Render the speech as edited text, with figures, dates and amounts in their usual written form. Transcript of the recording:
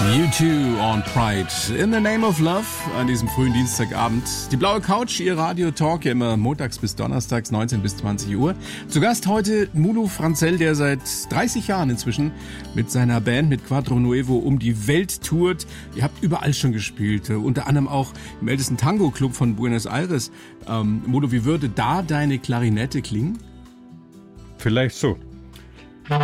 U2 on Pride. In the Name of Love an diesem frühen Dienstagabend. Die blaue Couch, Ihr Radio-Talk, ja immer montags bis donnerstags, 19 bis 20 Uhr. Zu Gast heute Mulu Franzell, der seit 30 Jahren inzwischen mit seiner Band, mit Quattro Nuevo, um die Welt tourt. Ihr habt überall schon gespielt, unter anderem auch im ältesten Tango-Club von Buenos Aires. Mulu, wie würde da deine Klarinette klingen? Vielleicht so.